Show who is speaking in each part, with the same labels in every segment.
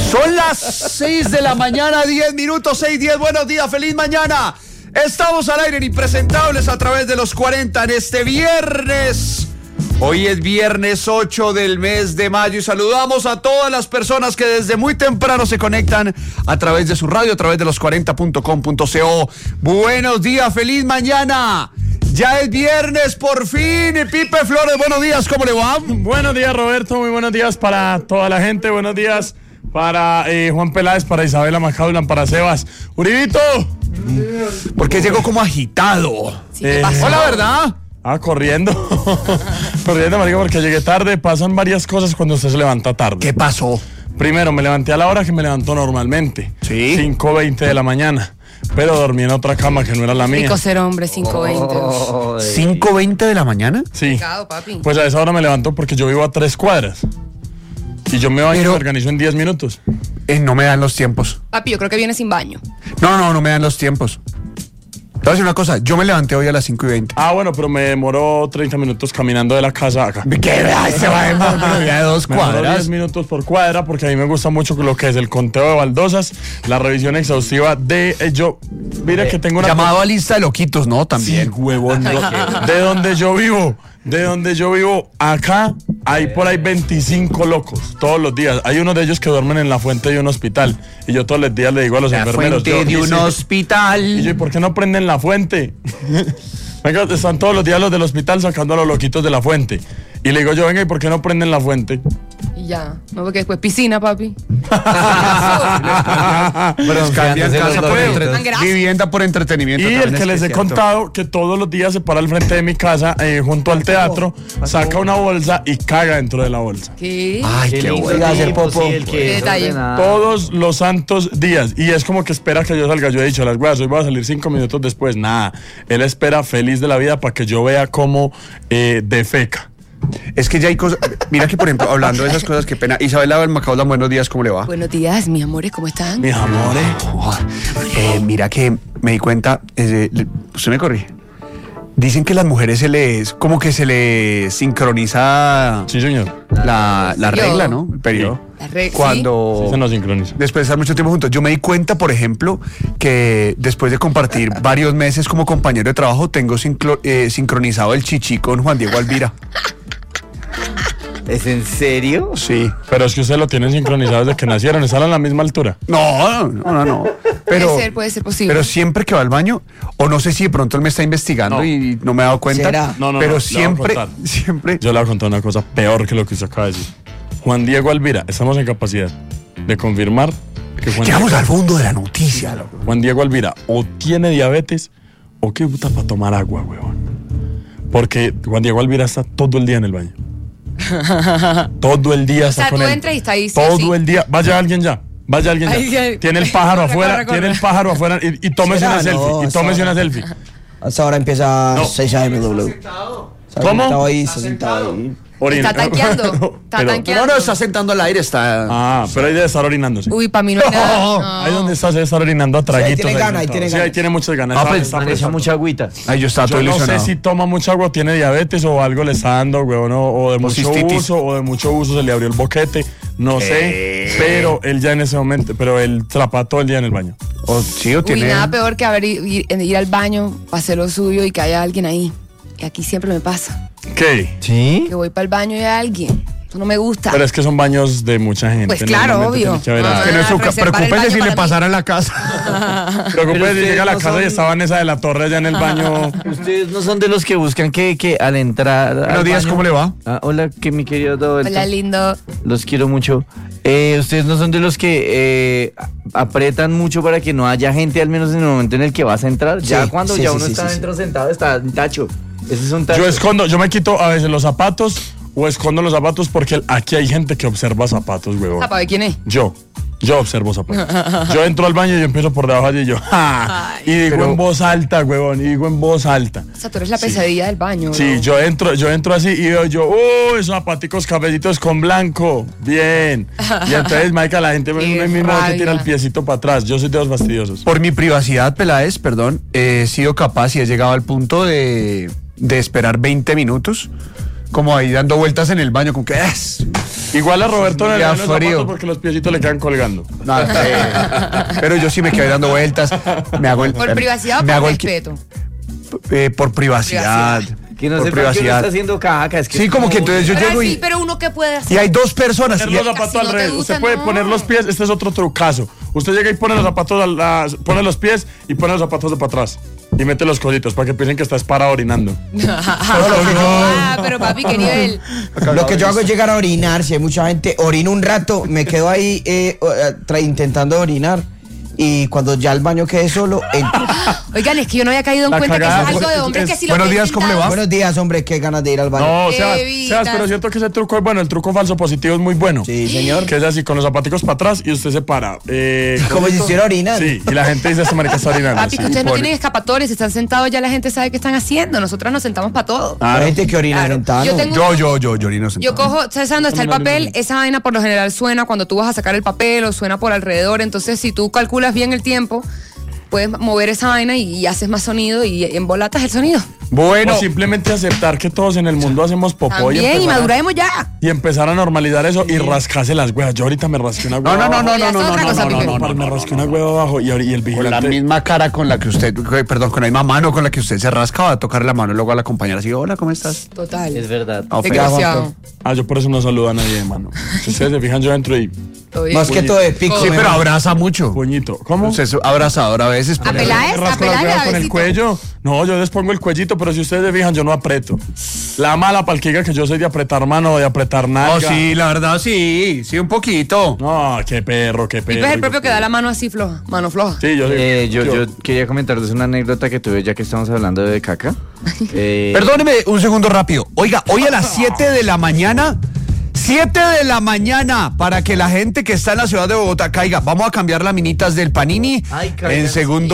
Speaker 1: Son las 6 de la mañana, 10 minutos, 6:10. Buenos días, feliz mañana. Estamos al aire en Impresentables a través de los 40 en este viernes. Hoy es viernes 8 del mes de mayo y saludamos a todas las personas que desde muy temprano se conectan a través de su radio, a través de los40.com.co. Buenos días, feliz mañana. Ya es viernes, por fin. Pipe Flores, buenos días, ¿cómo le va?
Speaker 2: Buenos días, Roberto, muy buenos días para toda la gente, buenos días para Juan Peláez, para Isabela Macaulan, para Sebas. Uribito.
Speaker 1: ¿Por qué llegó como agitado?
Speaker 3: Sí, ¿qué pasó?
Speaker 1: Hola, ¿verdad?
Speaker 2: Corriendo. Corriendo, marica, porque llegué tarde. Pasan varias cosas cuando usted se levanta tarde.
Speaker 1: ¿Qué pasó?
Speaker 2: Primero, me levanté a la hora que me levantó normalmente.
Speaker 1: Sí.
Speaker 2: 5:20 de la mañana. Pero dormí en otra cama que no era la mía.
Speaker 3: Rico ser hombre, 5:20.
Speaker 1: 5:20 de la mañana.
Speaker 2: Sí.
Speaker 3: Pecado, papi.
Speaker 2: Pues a esa hora me levanto porque yo vivo a 3 cuadras. Y yo me baño y me organizo en 10 minutos.
Speaker 1: No me dan los tiempos.
Speaker 3: Papi, yo creo que viene sin baño.
Speaker 1: No me dan los tiempos. Te voy a decir una cosa, yo me levanté hoy a las 5:20.
Speaker 2: Bueno, pero me demoró 30 minutos caminando de la casa acá.
Speaker 1: ¿Qué? Ay, se va a demorar ya de 2
Speaker 2: Me demoró 10
Speaker 1: cuadras.
Speaker 2: minutos por cuadra porque a mí me gusta mucho lo que es el conteo de baldosas, la revisión exhaustiva de mira que tengo una
Speaker 1: Llamado a lista de loquitos, ¿no? También.
Speaker 2: Sí, huevón. De donde yo vivo, acá hay por ahí 25 locos todos los días. Hay unos de ellos que duermen en la fuente de un hospital y yo todos los días le digo a los enfermeros,
Speaker 1: Fuente de un hospital.
Speaker 2: y yo, ¿y por qué no prenden la fuente? Venga, están todos los días los del hospital sacando a los loquitos de la fuente. Y le digo yo, venga, ¿y por qué no prenden la fuente?
Speaker 3: Y ya. No, porque después piscina, papi.
Speaker 1: Pero cambian casa por vivienda por entretenimiento.
Speaker 2: Y el que les he contado que todos los días se para al frente de mi casa, junto al teatro, saca una bolsa y caga dentro de la bolsa.
Speaker 3: ¿Qué?
Speaker 1: Ay, qué bueno.
Speaker 4: hacer popo.
Speaker 3: Qué detalle.
Speaker 2: Todos los santos días. Y es como que espera que yo salga. Yo he dicho, las weas, hoy voy a salir 5 minutos después. Nada. Él espera feliz de la vida para que yo vea cómo defeca.
Speaker 1: Es que ya hay cosas. Mira que, por ejemplo, hablando de esas cosas, qué pena. Isabela Macaulan, buenos días, ¿cómo le va?
Speaker 3: Buenos días, mis amores, ¿cómo están?
Speaker 2: Mis amores.
Speaker 1: Mira que me di cuenta, usted me corrige. Dicen que las mujeres como que se les sincroniza
Speaker 2: Sí, señor.
Speaker 1: la regla, ¿no? El periodo. Cuando
Speaker 2: Sí, se nos sincroniza.
Speaker 1: después de estar mucho tiempo juntos. Yo me di cuenta, por ejemplo, que después de compartir varios meses como compañero de trabajo, tengo sincronizado el chichi con Juan Diego Alvira.
Speaker 4: ¿Es en serio?
Speaker 1: Sí.
Speaker 2: Pero es que ustedes lo tienen sincronizado desde que nacieron. Están a la misma altura.
Speaker 1: No. Pero,
Speaker 3: puede ser posible.
Speaker 1: Pero siempre que va al baño, o no sé si de pronto él me está investigando
Speaker 2: No.
Speaker 1: y no me he dado cuenta.
Speaker 4: ¿Será?
Speaker 2: No,
Speaker 1: pero
Speaker 2: le voy a
Speaker 1: siempre.
Speaker 2: contar. Yo le voy a contar una cosa peor que lo que usted acaba de decir. Juan Diego Alvira, estamos en capacidad de confirmar que
Speaker 1: Llegamos al fondo de la noticia, loco.
Speaker 2: Juan Diego Alvira o tiene diabetes o qué puta para tomar agua, huevón. Porque Juan Diego Alvira está todo el día en el baño. Todo el día está
Speaker 3: O sea,
Speaker 2: con
Speaker 3: tú
Speaker 2: él.
Speaker 3: entras y está ahí, sí,
Speaker 2: todo
Speaker 3: sí.
Speaker 2: el día. Vaya alguien ya. Tiene el pájaro afuera. Tiene el pájaro afuera y tómese una selfie.
Speaker 4: No,
Speaker 2: Y tómese una selfie.
Speaker 4: Hasta ahora empieza
Speaker 2: No.
Speaker 4: 6 AMW.
Speaker 2: ¿Cómo?
Speaker 4: Está sentado ahí.
Speaker 3: Está tanqueando. Está
Speaker 2: Pero-
Speaker 3: tanqueando.
Speaker 1: No, está sentando al aire, está.
Speaker 2: Pero ahí debe estar orinándose.
Speaker 3: Uy, para mí no hay nada. No.
Speaker 2: Ahí donde está, se debe estar orinando a traguitos.
Speaker 4: tiene
Speaker 2: ahí
Speaker 4: ganas, ahí
Speaker 2: sentado.
Speaker 4: tiene
Speaker 2: Sí, ahí
Speaker 4: ganas.
Speaker 2: tiene muchas ganas.
Speaker 1: Ah,
Speaker 2: Está-
Speaker 1: pues,
Speaker 2: está
Speaker 5: Le echa
Speaker 2: prestando.
Speaker 5: mucha agüita.
Speaker 1: Ay, yo estaba todo
Speaker 2: Yo no sé
Speaker 1: ilusionado.
Speaker 2: si toma mucha agua, tiene diabetes o algo le está dando, weón, o de mucho
Speaker 1: cistitis.
Speaker 2: uso, o de mucho uso se le abrió el boquete, no sé, pero él ya en ese momento, pero él trapa todo el día en el baño.
Speaker 1: O
Speaker 3: Uy, nada peor que ir al baño para hacer lo suyo y que haya alguien ahí. Y aquí siempre me pasa.
Speaker 2: ¿Qué?
Speaker 5: ¿Sí?
Speaker 3: Que voy para el baño y hay alguien. Eso no me gusta.
Speaker 2: Pero es que son baños de mucha gente.
Speaker 3: Pues claro,
Speaker 2: normalmente
Speaker 3: obvio.
Speaker 2: tiene que haber
Speaker 3: Ah,
Speaker 2: alguien.
Speaker 1: Que no es su
Speaker 3: reservar el
Speaker 1: preocúpese
Speaker 3: baño
Speaker 1: si le
Speaker 3: para mí.
Speaker 1: pasara en la casa.
Speaker 2: Preocúpese si
Speaker 5: ustedes
Speaker 2: llega a la
Speaker 5: no
Speaker 2: casa
Speaker 5: son-
Speaker 2: y estaba Vanessa de la Torre allá en el baño.
Speaker 5: Ustedes no son de los que buscan que al entrar.
Speaker 1: Buenos días, ¿cómo le va?
Speaker 5: Hola, que mi querido Roberto.
Speaker 3: Hola, lindo.
Speaker 5: Los quiero mucho. Ustedes no son de los que apretan mucho para que no haya gente, al menos en el momento en el que vas a entrar. Ya cuando
Speaker 4: sí,
Speaker 5: ya
Speaker 4: sí,
Speaker 5: uno
Speaker 4: sí,
Speaker 5: está
Speaker 4: sí,
Speaker 5: dentro sentado, está en tacho. Ese es un tacho.
Speaker 2: Yo me quito a veces los zapatos o escondo los zapatos porque aquí hay gente que observa zapatos, huevón.
Speaker 3: ¿Para ver quién es?
Speaker 2: Yo observo zapatos. Yo entro al baño y yo empiezo por debajo allí y yo, ¡ja!
Speaker 3: Ay.
Speaker 2: Y digo en voz alta, huevón, y digo en voz alta.
Speaker 3: O sea, tú eres la pesadilla del baño.
Speaker 2: Sí,
Speaker 3: ¿no?
Speaker 2: yo entro así y veo yo, esos zapaticos cafecitos con blanco, bien. Y entonces, marica, la gente
Speaker 3: Qué
Speaker 2: mismo que
Speaker 3: rabia.
Speaker 2: tira el piecito para atrás. Yo soy de los fastidiosos.
Speaker 1: Por mi privacidad, Peláez, perdón, he sido capaz y he llegado al punto de esperar 20 minutos, como ahí dando vueltas en el baño, como que
Speaker 2: Igual a Roberto no le
Speaker 1: Ya
Speaker 2: dan los
Speaker 1: frío.
Speaker 2: zapatos porque los piecitos le quedan colgando.
Speaker 1: No, pero yo sí me quedé dando vueltas. Me hago el,
Speaker 3: ¿Por privacidad o
Speaker 1: me hago
Speaker 3: por
Speaker 1: el-
Speaker 3: respeto?
Speaker 1: por privacidad.
Speaker 5: Que no
Speaker 1: por
Speaker 5: sé por qué uno
Speaker 1: privacidad.
Speaker 5: está haciendo caca. Es que
Speaker 1: Sí,
Speaker 5: es
Speaker 1: como que entonces yo
Speaker 3: Pero
Speaker 1: llego
Speaker 3: sí,
Speaker 1: y
Speaker 3: pero uno qué puede hacer.
Speaker 1: hay dos personas.
Speaker 2: Poner los zapatos
Speaker 3: Casi
Speaker 2: al
Speaker 3: no te
Speaker 2: revés.
Speaker 3: gusta,
Speaker 2: Usted puede
Speaker 3: no.
Speaker 2: poner los pies. Este es otro trucazo. Usted llega y pone los zapatos, pone los pies y pone los zapatos de para atrás. Y mete los coditos para que piensen que estás para orinando.
Speaker 3: Ah, pero papi, qué nivel.
Speaker 4: Lo que yo hago es llegar a orinar. Si hay mucha gente, orino un rato, me quedo ahí intentando orinar. Y cuando ya el baño quede solo, entro.
Speaker 3: Oigan, es que yo no había caído en
Speaker 2: La
Speaker 3: cuenta que eso
Speaker 2: cagada,
Speaker 3: es algo de hombres que si lo
Speaker 1: Buenos
Speaker 3: ven
Speaker 1: días, ¿cómo le
Speaker 3: sentados-
Speaker 1: va?
Speaker 4: Buenos días, hombre, qué ganas de ir al baño.
Speaker 2: No, Sebas,
Speaker 3: Evita.
Speaker 2: pero siento que ese truco es bueno. El truco falso positivo es muy bueno.
Speaker 4: Sí, señor.
Speaker 2: Que es así, con los zapaticos para atrás y usted se para.
Speaker 4: Como si estuviera orinando.
Speaker 2: Sí, y la gente dice, esta marica está orinando.
Speaker 3: Papi,
Speaker 2: sí.
Speaker 3: que ustedes no
Speaker 1: pone-
Speaker 3: tienen escapatorias, si están sentados ya la gente sabe qué están haciendo. Nosotras nos sentamos para todo.
Speaker 4: Hay gente que orina
Speaker 3: Claro.
Speaker 4: sentado.
Speaker 3: Yo tengo-
Speaker 1: Yo orino
Speaker 3: Yo
Speaker 1: sentado.
Speaker 3: cojo, ¿sabes dónde está el papel? Esa vaina por lo general suena cuando tú vas a sacar el papel o suena por alrededor. Entonces, si tú calculas bien el tiempo, puedes mover esa vaina y haces más sonido y embolatas el sonido.
Speaker 1: Bueno,
Speaker 2: O simplemente aceptar que todos en el mundo hacemos popó
Speaker 3: También, y maduremos ya.
Speaker 2: y empezar a normalizar eso y rascarse las huevas. Yo ahorita me rasqué una hueva.
Speaker 1: no,
Speaker 3: Ya es otra cosa, Pipe.
Speaker 2: Me rasqué una hueva abajo y el
Speaker 1: con la
Speaker 2: vigilante.
Speaker 1: misma cara con la que usted, perdón, con la misma mano con la que usted se rasca, va a tocarle la mano y luego a la compañera así, hola, ¿cómo estás?
Speaker 3: Total.
Speaker 5: Es verdad.
Speaker 1: Ah, feo.
Speaker 3: Desgraciado.
Speaker 2: Yo por eso no saludo a nadie, mano. Si ustedes se fijan, yo entro y
Speaker 3: Todo bien.
Speaker 4: Más que todo de pico.
Speaker 1: Sí, pero abraza mucho.
Speaker 2: puñito. ¿Cómo?
Speaker 1: Usted es abrazador a veces.
Speaker 3: A
Speaker 1: pero-
Speaker 3: pelar.
Speaker 2: Me rasco las huevas con el cuello. No, yo les pongo el cuellito, pero si ustedes se fijan, yo no aprieto. La mala palquiga que yo soy de apretar mano, de apretar nalga.
Speaker 1: Oh, sí, la verdad, sí, un poquito.
Speaker 2: No, qué perro, qué perro.
Speaker 3: Pipe es el propio que da la mano así floja, mano floja.
Speaker 2: Sí, yo
Speaker 5: Yo quería comentarles una anécdota que tuve ya que estamos hablando de caca.
Speaker 1: Perdóneme un segundo rápido. Oiga, hoy a las 7 de la mañana, 7 de la mañana, para que la gente que está en la ciudad de Bogotá caiga. Vamos a cambiar las minitas del Panini.
Speaker 5: Ay, caigan.
Speaker 1: En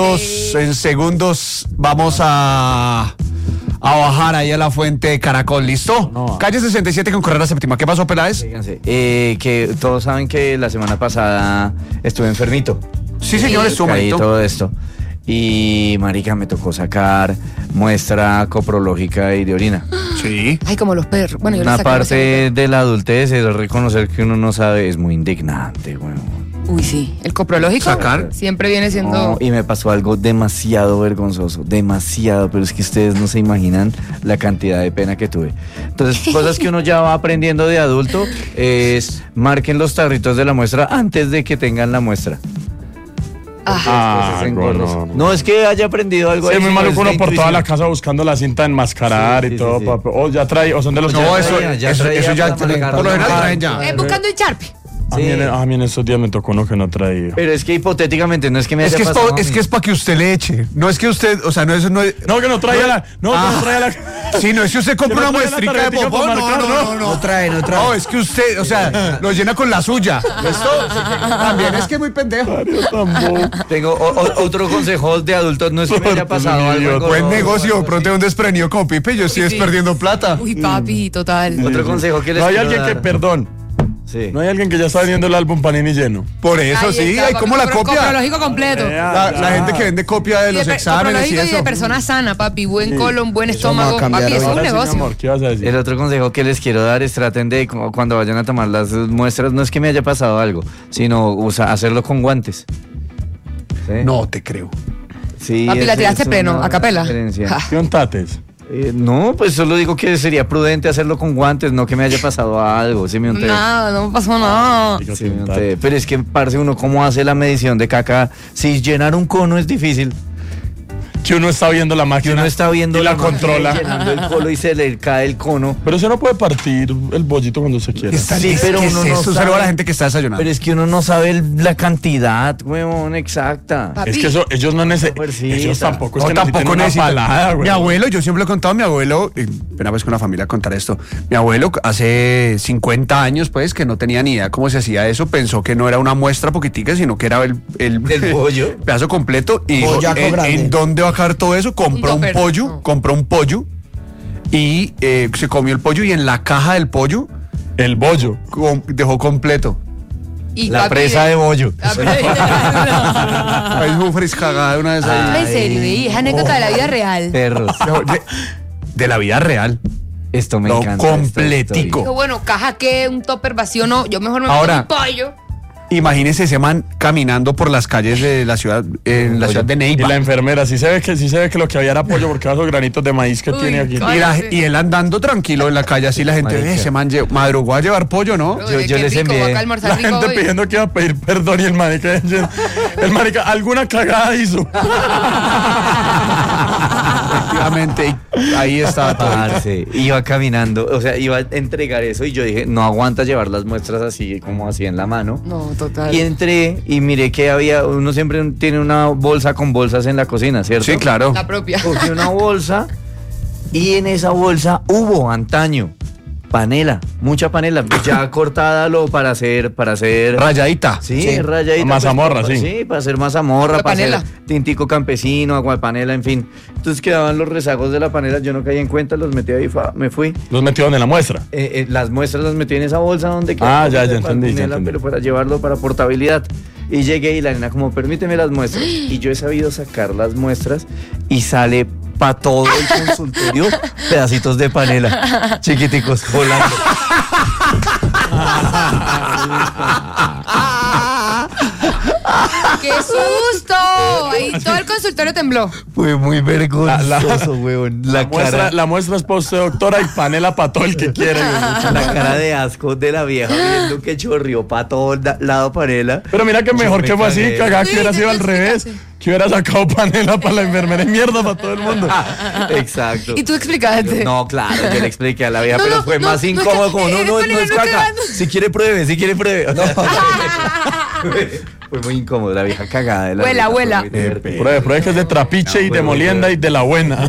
Speaker 1: segundos vamos a bajar ahí a la fuente de Caracol, ¿listo?
Speaker 2: No.
Speaker 1: Calle 67 con Carrera Séptima. ¿Qué pasó, Peláez?
Speaker 5: Fíjense, que todos saben que la semana pasada estuve enfermito.
Speaker 1: Sí, señor, estuvo
Speaker 5: Caí y
Speaker 1: malito.
Speaker 5: todo esto. Y marica, me tocó sacar muestra coprológica y de orina.
Speaker 1: Sí.
Speaker 3: Ay, como los perros. Bueno, yo le
Speaker 5: Una
Speaker 3: saqué
Speaker 5: parte de la adultez es reconocer que uno no sabe, es muy indignante, weón.
Speaker 3: Uy, sí. El coprológico
Speaker 1: Sacar.
Speaker 3: siempre viene siendo.
Speaker 5: No, y me pasó algo demasiado vergonzoso, demasiado, pero es que ustedes no se imaginan la cantidad de pena que tuve. Entonces, cosas que uno ya va aprendiendo de adulto es marquen los tarritos de la muestra antes de que tengan la muestra.
Speaker 2: Ah,
Speaker 5: Cosas
Speaker 2: no,
Speaker 5: engorrosas.
Speaker 2: no.
Speaker 5: No es que haya aprendido algo
Speaker 2: Sí, es
Speaker 5: ahí,
Speaker 2: muy
Speaker 5: sino
Speaker 2: maluco
Speaker 5: es
Speaker 2: uno por toda la
Speaker 5: intuición.
Speaker 2: casa buscando la cinta de enmascarar
Speaker 5: Sí,
Speaker 2: y
Speaker 5: sí,
Speaker 2: todo.
Speaker 5: sí.
Speaker 2: papá. O ya trae, o son de los
Speaker 1: No,
Speaker 2: que
Speaker 1: eso
Speaker 5: ya
Speaker 1: ya
Speaker 5: traía para
Speaker 1: por
Speaker 5: marcar
Speaker 1: lo general
Speaker 5: la
Speaker 1: traen ya.
Speaker 3: Buscando el Sharpie.
Speaker 2: A mí en estos días me tocó uno que no traía.
Speaker 5: Pero es que hipotéticamente no es que me
Speaker 1: Es
Speaker 5: haya
Speaker 1: que
Speaker 5: pasado a
Speaker 1: es
Speaker 5: mí.
Speaker 1: que es para que usted le eche. No es que usted, o sea, no eso no es.
Speaker 2: No, que no traía la. No, que no traía la.
Speaker 1: Sí, no es que usted compra
Speaker 2: Que no
Speaker 1: una
Speaker 2: trae la
Speaker 1: muestrica de
Speaker 2: tarjetica
Speaker 1: popó.
Speaker 2: para
Speaker 1: No,
Speaker 2: marcar,
Speaker 1: no, no, no.
Speaker 4: No trae.
Speaker 1: No, es que usted, o sea, lo llena con la suya. Esto también es que es muy pendejo.
Speaker 5: Tengo otro consejo de adultos, no es que me haya pasado algo engorroso.
Speaker 1: Buen negocio, pronto un desprendido como Pipe, yo estoy
Speaker 3: Sí.
Speaker 1: perdiendo plata.
Speaker 3: Uy, papi, total.
Speaker 5: Otro consejo que les
Speaker 2: No hay
Speaker 5: quiero
Speaker 2: alguien que,
Speaker 5: dar.
Speaker 2: perdón,
Speaker 5: Sí.
Speaker 2: no hay alguien que ya está vendiendo el álbum Panini lleno.
Speaker 1: Por eso
Speaker 3: Ahí
Speaker 1: sí,
Speaker 3: está,
Speaker 1: hay
Speaker 3: papi,
Speaker 1: como la copia.
Speaker 3: Coprológico completo.
Speaker 1: La gente que vende copia de
Speaker 3: Y
Speaker 1: los exámenes y
Speaker 3: coprológico y de
Speaker 1: eso.
Speaker 3: persona sana, papi. Buen colon, buen
Speaker 4: Eso vamos a
Speaker 3: estómago.
Speaker 4: cambiar
Speaker 3: Papi,
Speaker 4: hoy.
Speaker 3: eso es un
Speaker 2: Ahora sí, mi
Speaker 3: negocio.
Speaker 2: amor, ¿qué vas a decir?
Speaker 5: El otro consejo que les quiero dar es traten de cuando vayan a tomar las muestras, no es que me haya pasado algo, sino hacerlo con guantes. ¿Sí?
Speaker 1: No te creo.
Speaker 5: Sí,
Speaker 3: Papi, la
Speaker 5: esa
Speaker 3: tiraste
Speaker 5: es
Speaker 3: pleno,
Speaker 5: una
Speaker 3: a capela.
Speaker 5: diferencia.
Speaker 3: Ja.
Speaker 2: ¿Qué untates?
Speaker 5: No, pues solo digo que sería prudente hacerlo con guantes, no que me haya pasado algo. ¿Sí me unté?
Speaker 3: Nada, no me pasó nada.
Speaker 5: Sí, me unté. Pero es que, parce, uno cómo hace la medición de caca. Si llenar un cono es difícil.
Speaker 2: Que uno está viendo la
Speaker 5: Que
Speaker 2: máquina.
Speaker 5: uno está viendo
Speaker 2: y la
Speaker 5: máquina
Speaker 2: controla.
Speaker 5: llenando el colo y se le cae el cono.
Speaker 2: Pero usted no puede partir el bollito cuando se quiera.
Speaker 5: Sí, pero uno no
Speaker 1: Un saludo a la
Speaker 5: sabe.
Speaker 1: gente que está desayunando.
Speaker 5: Pero es que uno no sabe la cantidad, huevón, exacta.
Speaker 3: Papi.
Speaker 2: Es que eso, ellos no necesitan.
Speaker 5: Fuercita.
Speaker 2: Ellos tampoco es
Speaker 1: No,
Speaker 2: que
Speaker 1: tampoco
Speaker 2: necesiten una
Speaker 1: necesita.
Speaker 2: palada, güey.
Speaker 1: Mi abuelo, yo siempre lo he contado, mi abuelo, pena pues con la familia contar esto. Mi abuelo hace 50 años, pues, que no tenía ni idea cómo se hacía eso, pensó que no era una muestra poquitica, sino que era el
Speaker 5: El pollo.
Speaker 1: pedazo completo. Y dijo,
Speaker 4: Pollaco grande.
Speaker 1: ¿en dónde va a caer todo eso? Compró un pollo y se comió el pollo y en la caja del pollo
Speaker 2: El bollo.
Speaker 1: dejó completo.
Speaker 3: Y
Speaker 5: La
Speaker 3: papi,
Speaker 5: presa de bollo.
Speaker 3: La presa
Speaker 1: Ahí fue friscagada una vez ahí.
Speaker 3: En serio, ¿y? Es anécdota de la vida real.
Speaker 5: Perros.
Speaker 1: De la vida real.
Speaker 5: Esto me
Speaker 1: Lo
Speaker 5: encanta. esta
Speaker 1: completico.
Speaker 5: historia.
Speaker 3: Digo, bueno, caja que un topper vacío no, yo mejor me
Speaker 1: Ahora-
Speaker 3: meto un pollo.
Speaker 1: Imagínese ese man caminando por las calles de la ciudad, en la ciudad de
Speaker 2: Y
Speaker 1: Neiva.
Speaker 2: la enfermera, sí se ve que lo que había era pollo porque esos granitos de maíz que
Speaker 3: Uy,
Speaker 2: tiene aquí.
Speaker 3: cállate.
Speaker 1: Y él andando tranquilo en la calle, así la gente,
Speaker 5: Marica.
Speaker 1: ese man madrugó a llevar pollo, ¿no?
Speaker 3: Uy,
Speaker 5: yo
Speaker 3: qué
Speaker 5: les
Speaker 3: rico,
Speaker 5: envié
Speaker 3: voy a almorzar
Speaker 2: La
Speaker 3: rico
Speaker 2: gente
Speaker 3: hoy.
Speaker 2: pidiendo que iba a pedir perdón y el marica, alguna cagada hizo.
Speaker 1: Efectivamente, y ahí estaba todo.
Speaker 5: Parce, iba caminando, o sea, iba a entregar eso y yo dije, no aguanta llevar las muestras así como así en la mano.
Speaker 3: No, total.
Speaker 5: Y entré y miré que uno siempre tiene una bolsa con bolsas en la cocina, ¿cierto?
Speaker 1: Sí, claro.
Speaker 3: La propia.
Speaker 5: Cogí una bolsa y en esa bolsa hubo antaño panela, mucha panela, ya cortada para hacer
Speaker 1: Rayadita.
Speaker 5: sí,
Speaker 4: Sí.
Speaker 5: rayadita.
Speaker 2: Mazamorra,
Speaker 5: pues,
Speaker 2: sí.
Speaker 5: Sí, para hacer mazamorra,
Speaker 3: Agua
Speaker 5: para
Speaker 3: panela.
Speaker 5: hacer tintico campesino, agua de panela, en fin. Entonces quedaban los rezagos de la panela, yo no caí en cuenta, los metí ahí, me fui.
Speaker 2: Los metió donde la muestra.
Speaker 5: Las muestras las metí en esa bolsa donde
Speaker 2: Ah, ya
Speaker 5: para
Speaker 2: entendí, ya
Speaker 5: panela,
Speaker 2: entendí.
Speaker 5: pero para llevarlo para portabilidad. Y llegué y la nena como, permíteme las muestras. Y yo he sabido sacar las muestras y sale para todo el consultorio pedacitos de panela chiquiticos volando.
Speaker 3: ¡Qué susto! Ahí todo el consultorio tembló.
Speaker 5: Fue muy vergonzoso, weón.
Speaker 2: La muestra es poste doctora y panela para todo el que quiere.
Speaker 5: La cara de asco de la vieja viendo que chorrió para todo lado panela.
Speaker 2: Pero mira que mejor
Speaker 5: me
Speaker 2: que fue así,
Speaker 5: cagué.
Speaker 2: cagada que
Speaker 3: Sí,
Speaker 2: hubiera sido al
Speaker 3: explícate.
Speaker 2: revés. Que hubiera sacado panela para la enfermera y mierda para todo el mundo.
Speaker 5: Exacto.
Speaker 3: Y tú explicaste.
Speaker 5: No, claro, yo le expliqué a la vieja,
Speaker 3: No,
Speaker 5: pero
Speaker 3: no,
Speaker 5: fue
Speaker 3: no,
Speaker 5: más
Speaker 3: no,
Speaker 5: incómodo, como no
Speaker 3: panela,
Speaker 5: es
Speaker 3: no
Speaker 5: caca.
Speaker 3: cagando.
Speaker 5: Si quiere pruebe. No. Fue muy incómodo, la vieja cagada de la
Speaker 3: Huela,
Speaker 5: risa, fue
Speaker 3: huela.
Speaker 5: muy divertido.
Speaker 2: Pruebe que es de trapiche y de molienda y de la buena.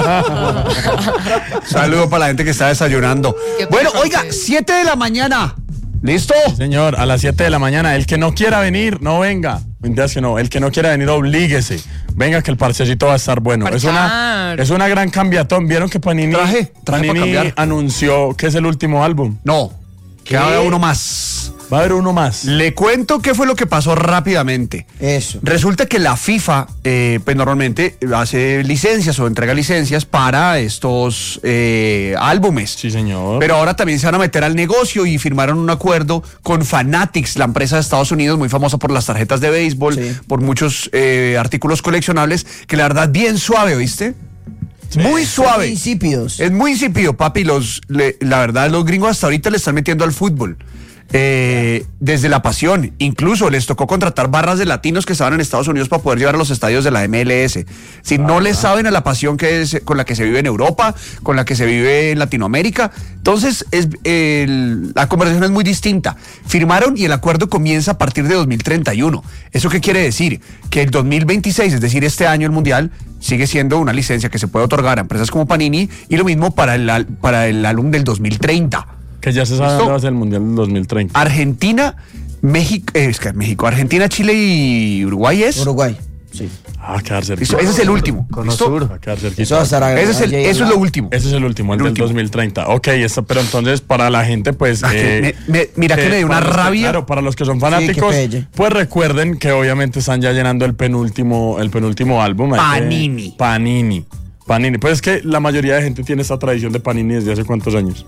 Speaker 1: Saludo para la gente que está desayunando.
Speaker 3: Qué
Speaker 1: Bueno,
Speaker 3: pena,
Speaker 1: oiga,
Speaker 3: ustedes.
Speaker 1: 7 de la mañana. ¿Listo?
Speaker 2: Señor, a las 7 de la mañana, el que no quiera venir, no venga. Mentiras que no, el que no quiera venir, oblíguese. Venga que el parchecito va a estar bueno.
Speaker 3: Parchar.
Speaker 2: Es una gran cambiatón. ¿Vieron que Panini,
Speaker 1: Traje para cambiar.
Speaker 2: anunció que es el último álbum?
Speaker 1: No. Que haga uno más.
Speaker 2: Va a haber uno más.
Speaker 1: Le cuento qué fue lo que pasó rápidamente.
Speaker 4: Eso.
Speaker 1: Resulta que la FIFA, pues normalmente hace licencias o entrega licencias para estos álbumes.
Speaker 2: Sí, señor.
Speaker 1: Pero ahora también se van a meter al negocio y firmaron un acuerdo con Fanatics, la empresa de Estados Unidos muy famosa por las tarjetas de béisbol,
Speaker 4: Sí.
Speaker 1: por muchos artículos coleccionables, que la verdad bien suave, ¿oíste? Muy suave.
Speaker 4: Insípidos.
Speaker 1: Es muy insípido, papi. La verdad, los gringos hasta ahorita le están metiendo al fútbol. Desde la pasión. Incluso les tocó contratar barras de latinos que estaban en Estados Unidos para poder llevar a los estadios de la MLS. Si no le saben a la pasión con la que se vive en Europa, con la que se vive en Latinoamérica, entonces la conversación es muy distinta. Firmaron y el acuerdo comienza a partir de 2031. ¿Eso qué quiere decir? Que el 2026, es decir, este año el Mundial, sigue siendo una licencia que se puede otorgar a empresas como Panini, y lo mismo para el álbum del 2030.
Speaker 2: Que ya se sabe
Speaker 1: ¿Listo?
Speaker 2: dónde va a ser el Mundial del 2030.
Speaker 1: Argentina, México, Argentina, Chile y Uruguay es.
Speaker 4: Uruguay. Sí.
Speaker 2: Ah, quedar cerquita.
Speaker 1: Listo, ese es el último.
Speaker 5: Con
Speaker 1: ¿Listo?
Speaker 5: Osur.
Speaker 2: Va a quedar cerquita.
Speaker 4: Eso va a estar
Speaker 1: Eso es lo último.
Speaker 2: Ese es el último, el
Speaker 1: El
Speaker 2: del
Speaker 1: último.
Speaker 2: 2030. Ok, pero entonces para la gente, pues.
Speaker 1: Mira que me dio una
Speaker 2: para los
Speaker 1: rabia.
Speaker 2: Claro, para los que son
Speaker 4: qué
Speaker 2: fanáticos,
Speaker 4: pelle.
Speaker 2: pues recuerden que obviamente están ya llenando el penúltimo álbum.
Speaker 1: Panini.
Speaker 2: Panini. Pues es que la mayoría de gente tiene esta tradición de Panini desde hace cuántos años.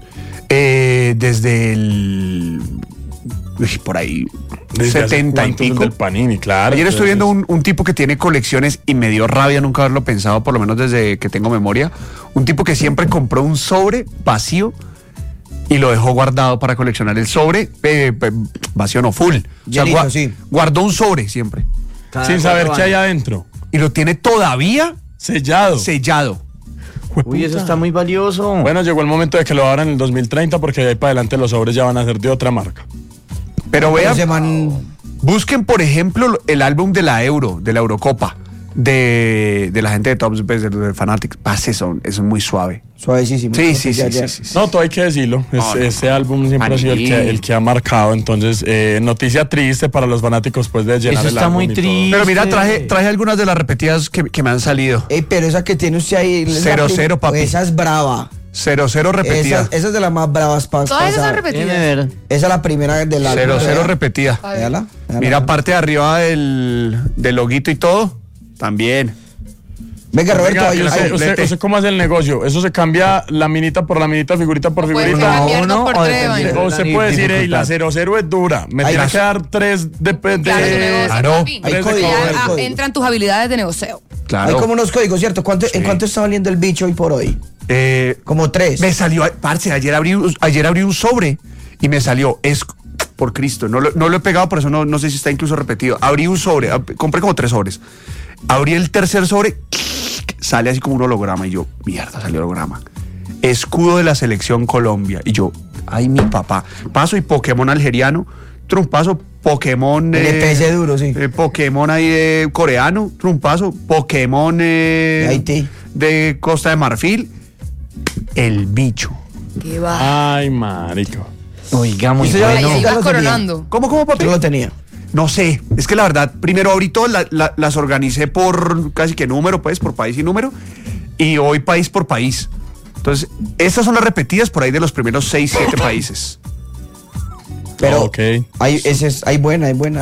Speaker 1: Desde el. Por ahí.
Speaker 2: Desde hace
Speaker 1: 70 y
Speaker 2: cuántos son
Speaker 1: pico.
Speaker 2: del Panini, claro.
Speaker 1: Ayer estoy viendo
Speaker 2: entonces-
Speaker 1: un tipo que tiene colecciones y me dio rabia nunca haberlo pensado, por lo menos desde que tengo memoria. Un tipo que siempre compró un sobre vacío y lo dejó guardado para coleccionar el sobre, vacío no, full. O sea,
Speaker 4: Llenito, sí.
Speaker 1: guardó un sobre siempre.
Speaker 2: sin saber qué hay adentro.
Speaker 1: Y lo tiene todavía
Speaker 2: Sellado.
Speaker 1: sellado.
Speaker 5: Uy, eso está muy valioso.
Speaker 2: Bueno, llegó el momento de que lo abran en el 2030 porque de ahí para adelante los sobres ya van a ser de otra marca.
Speaker 1: Pero vean,
Speaker 4: Ese man.
Speaker 1: busquen por ejemplo el álbum de la Eurocopa, de la gente de Tops, de Fanatics. Eso es muy suave.
Speaker 4: Suavecísimo.
Speaker 1: Sí, sí,
Speaker 4: Ya,
Speaker 1: sí,
Speaker 4: ya.
Speaker 1: sí, sí.
Speaker 2: No, todo hay que decirlo. Ese álbum siempre ha sido el que ha marcado. Entonces, noticia triste para los fanáticos pues de llenar
Speaker 5: Eso
Speaker 2: el
Speaker 5: está
Speaker 2: álbum
Speaker 5: muy
Speaker 2: y todo.
Speaker 5: triste.
Speaker 1: Pero mira, traje algunas de las repetidas que me han salido.
Speaker 4: Ey, pero esa que tiene usted ahí. es la
Speaker 1: 0-0, papi.
Speaker 4: Esa es brava.
Speaker 1: 0-0 repetida.
Speaker 4: Esa es de las más bravas para
Speaker 3: Todas esas son
Speaker 5: Déjeme
Speaker 3: repetidas.
Speaker 5: ver.
Speaker 4: Esa es la primera del álbum.
Speaker 1: 0-0 repetida.
Speaker 3: A ver.
Speaker 4: Véala, véala.
Speaker 1: Mira, parte de arriba del loguito y todo. También.
Speaker 4: Venga, Roberto,
Speaker 2: Venga,
Speaker 4: ahí,
Speaker 2: ¿usted cómo hace el negocio? ¿Eso se cambia laminita por laminita, figurita por
Speaker 3: Puedes
Speaker 2: figurita?
Speaker 3: cambiar dos por
Speaker 5: o
Speaker 3: tres,
Speaker 5: dependiendo.
Speaker 3: vaina.
Speaker 2: O se puede decir, hey, la 00 es dura, me
Speaker 4: Ahí
Speaker 2: tiene
Speaker 4: vas.
Speaker 2: que dar 3 de...
Speaker 3: Claro, tu negocio,
Speaker 1: Claro.
Speaker 3: papi.
Speaker 4: Hay
Speaker 2: Tres de
Speaker 4: código,
Speaker 2: cobre.
Speaker 4: hay
Speaker 3: Ya,
Speaker 4: código.
Speaker 3: entran tus habilidades de negocio.
Speaker 1: Claro.
Speaker 4: Hay como unos códigos, ¿cierto? ¿En cuánto está valiendo el bicho hoy por hoy? Como 3.
Speaker 1: Me salió, parce, ayer abrí un sobre y me salió, por Cristo, no lo he pegado, por eso no sé si está incluso repetido. Abrí un sobre, compré como 3 sobres. Abrí el tercer sobre, sale así como un holograma y yo, mierda, salió holograma. Escudo de la selección Colombia. Y yo, ay, mi papá. Paso y Pokémon algeriano, trumpazo, Pokémon...
Speaker 4: LPS duro, sí.
Speaker 1: Pokémon ahí coreano, trumpazo, Pokémon...
Speaker 4: Haití.
Speaker 1: De Costa de Marfil, el bicho.
Speaker 3: ¿Qué va?
Speaker 2: Ay, marico.
Speaker 5: Oiga, muy
Speaker 4: Usted ya-
Speaker 5: bueno.
Speaker 3: Ahí
Speaker 4: ya
Speaker 3: vas
Speaker 4: lo tenía.
Speaker 3: coronando.
Speaker 1: ¿Cómo, papi?
Speaker 4: Yo lo tenía.
Speaker 1: No sé, es que la verdad, primero abrí todas, las organicé por casi que número, pues, por país y número, y hoy país por país. Entonces, estas son las repetidas por ahí de los primeros 6, 7 países.
Speaker 4: Pero
Speaker 2: Ok.
Speaker 4: hay buena, hay buena.